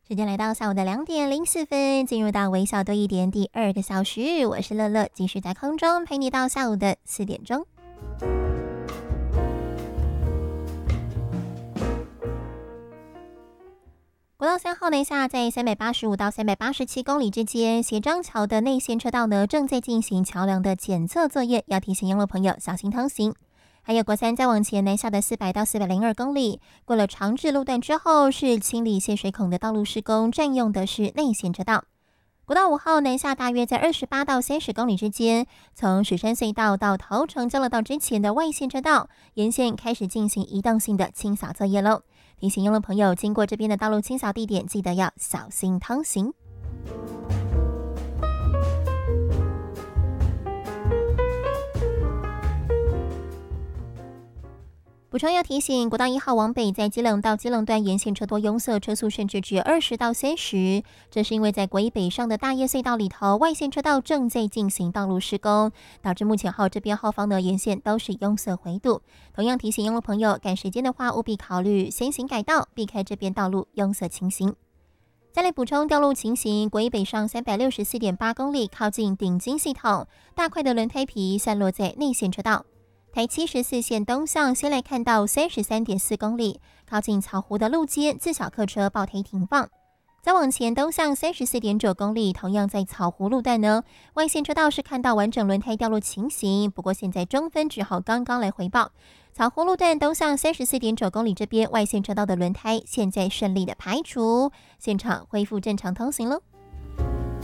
时间来到下午的2:04，进入到微笑多一点第2个小时，我是乐乐，继续在空中陪你到下午的4点钟。国道3号南下在385到387公里之间，斜张桥的内线车道呢正在进行桥梁的检测作业，要提醒用路朋友小心通行。还有国3再往前南下的400到402公里，过了长治路段之后，是清理泄水孔的道路施工，占用的是内线车道。国道5号南下大约在28到30公里之间，从水山隧道到头城交流道之前的外线车道，沿线开始进行移动性的清扫作业喽。提醒用路朋友经过这边的道路清扫地点，记得要小心通行。补充要提醒，国道1号往北在基隆到基隆段沿线车多拥塞，车速甚至只有20到30，这是因为在国一北上的大叶隧道里头，外线车道正在进行道路施工，导致目前这边后方的沿线都是拥塞回堵。同样提醒用路朋友，赶时间的话务必考虑先行改道，避开这边道路拥塞情形。再来补充道路情形，国一北上364.8公里，靠近顶金系统，大块的轮胎皮散落在内线车道。台74线东向，先来看到33.4公里，靠近草湖的路肩，自小客车爆胎停放。再往前东向34.9公里，同样在草湖路段呢，外线车道是看到完整轮胎掉落情形，不过现在中分只好刚刚来回报。草湖路段东向34.9公里这边，外线车道的轮胎现在顺利的排除，现场恢复正常通行喽。